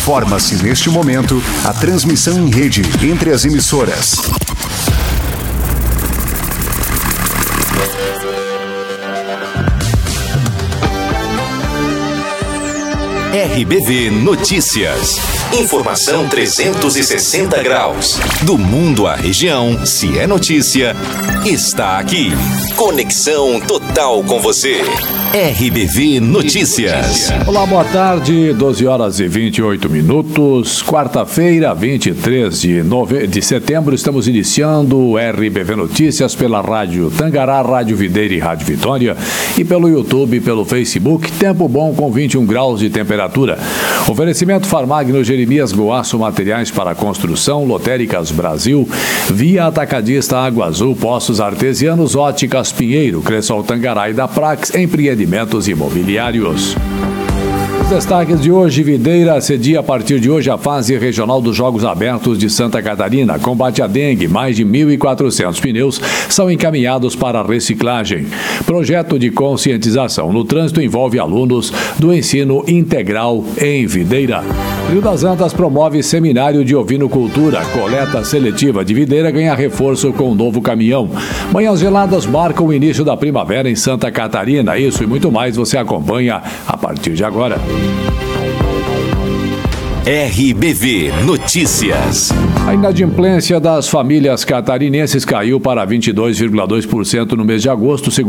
Forma-se neste momento a transmissão em rede entre as emissoras. RBV Notícias. Informação 360 graus. Do mundo à região, se é notícia, está aqui. Conexão total com você. RBV Notícias. Olá, boa tarde, 12 horas e 28 minutos, quarta-feira, 23 de setembro, estamos iniciando o RBV Notícias pela Rádio Tangará, Rádio Videira e Rádio Vitória e pelo YouTube e pelo Facebook. Tempo bom com 21 graus de temperatura. Oferecimento Farmagno Jeremias Goaço, materiais para construção, Lotéricas Brasil, Via Atacadista Água Azul, Postos Artesianos, Óticas Pinheiro, Cressol Tangará e da Prax, empreendimentos imobiliários. Os destaques de hoje: Videira cedia a partir de hoje a fase regional dos Jogos Abertos de Santa Catarina. Combate à dengue, mais de 1.400 pneus são encaminhados para a reciclagem. Projeto de conscientização no trânsito envolve alunos do ensino integral em Videira. Rio das Antas promove seminário de ovinocultura. Coleta seletiva de Videira ganha reforço com o novo caminhão. Manhãs geladas marcam o início da primavera em Santa Catarina. Isso e muito mais você acompanha a partir de agora. RBV Notícias. A inadimplência das famílias catarinenses caiu para 22,2% no mês de agosto, segundo